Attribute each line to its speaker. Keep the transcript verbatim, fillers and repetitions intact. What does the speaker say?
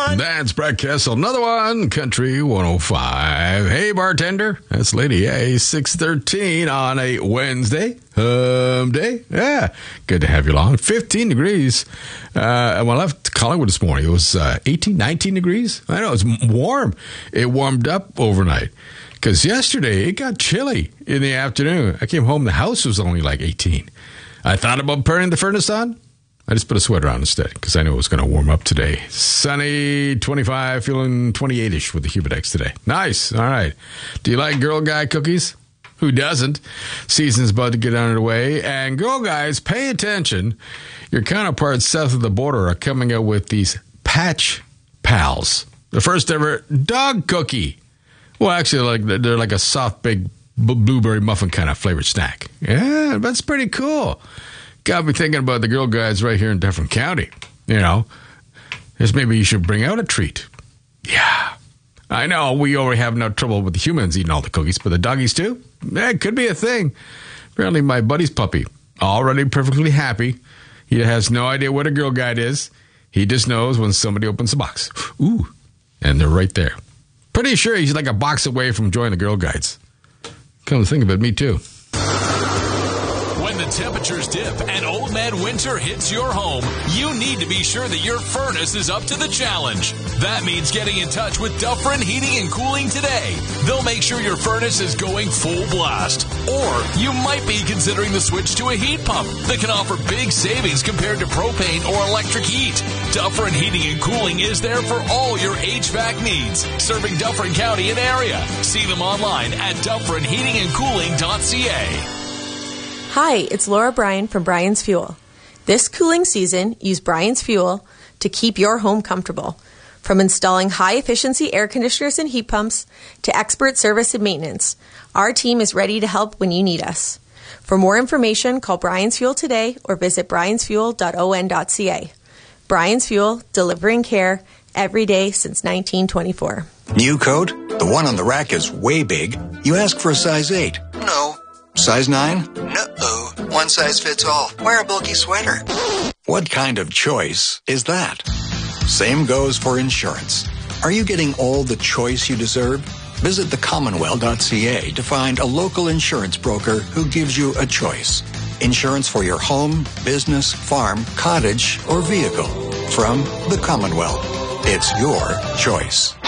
Speaker 1: one.
Speaker 2: That's Brett Kessel. Another one, Country one oh five. Hey, bartender. That's Lady A, six thirteen on a Wednesday. Hum day. Yeah. Good to have you along. fifteen degrees. Uh, when I left Collingwood this morning, it was uh, eighteen, nineteen degrees. I know, it was warm. It warmed up overnight. Because yesterday, it got chilly in the afternoon. I came home, the house was only like eighteen. I thought about turning the furnace on. I just put a sweater on instead because I knew it was going to warm up today. Sunny, twenty-five, feeling twenty-eight-ish with the Humidex today. Nice. All right. Do you like Girl Guide cookies? Who doesn't? Season's about to get underway. And Girl Guides, pay attention. Your counterparts south of the border are coming out with these Patch Pals. The first ever dog cookie. Well, actually, like they're like a soft, big blueberry muffin kind of flavored snack. Yeah, that's pretty cool. Got me thinking about the Girl Guides right here in Dufferin County. You know, just maybe you should bring out a treat. Yeah. I know we already have no trouble with the humans eating all the cookies, but the doggies too? Yeah, it could be a thing. Apparently my buddy's puppy, already perfectly happy. He has no idea what a Girl Guide is. He just knows when somebody opens the box. Ooh, and they're right there. Pretty sure he's like a box away from joining the Girl Guides. Come to think of it, me too.
Speaker 3: When the temperatures dip and Old Man Winter hits your home, you need to be sure that your furnace is up to the challenge. That means getting in touch with Dufferin Heating and Cooling today. They'll make sure your furnace is going full blast. Or you might be considering the switch to a heat pump that can offer big savings compared to propane or electric heat. Dufferin Heating and Cooling is there for all your H V A C needs, serving Dufferin County and area. See them online at dufferin heating and cooling dot c a.
Speaker 4: Hi, it's Laura Bryan from Bryan's Fuel. This cooling season, use Bryan's Fuel to keep your home comfortable. From installing high-efficiency air conditioners and heat pumps to expert service and maintenance, our team is ready to help when you need us. For more information, call Bryan's Fuel today or visit bryans fuel dot o n dot c a. Bryan's Fuel, delivering care every day since nineteen twenty-four.
Speaker 1: New coat? The one on the rack is way big. You ask for a size eight. No. Size nine? No. One size fits all. Wear a bulky sweater. What kind of choice is that? Same goes for insurance. Are you getting all the choice you deserve? Visit the commonwealth dot c a to find a local insurance broker who gives you a choice. Insurance for your home, business, farm, cottage, or vehicle. From the Commonwealth. It's your choice.